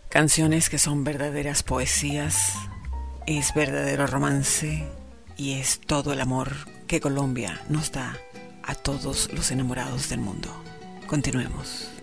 Canciones que son verdaderas poesías, es verdadero romance y es todo el amor que Colombia nos da a todos los enamorados del mundo. Continuemos.